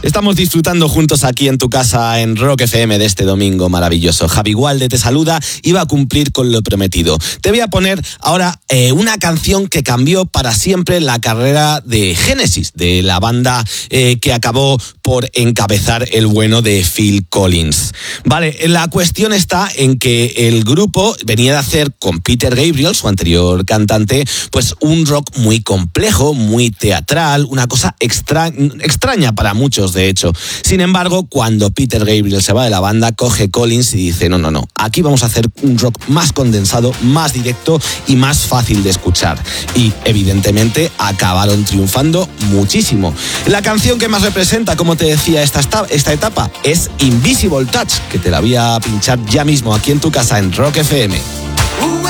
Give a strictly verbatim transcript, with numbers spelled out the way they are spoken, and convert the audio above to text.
Estamos disfrutando juntos aquí en tu casa en Rock F M de este domingo maravilloso. Javi Gualde te saluda y va a cumplir con lo prometido. Te voy a poner ahora eh, una canción que cambió para siempre la carrera de Genesis, de la banda eh, que acabó por encabezar el bueno de Phil Collins. Vale, la cuestión está en que el grupo venía de hacer con Peter Gabriel, su anterior cantante, pues un rock muy complejo, muy teatral, una cosa extra, extraña para muchos, de hecho. Sin embargo, cuando Peter Gabriel se va de la banda, coge Collins y dice, no, no, no, aquí vamos a hacer un rock más condensado, más directo y más fácil de escuchar. Y, evidentemente, acabaron triunfando muchísimo. La canción que más representa, como te decía, esta, esta etapa es Invisible Touch, que te la voy a pinchar ya mismo aquí en tu casa en Rock F M.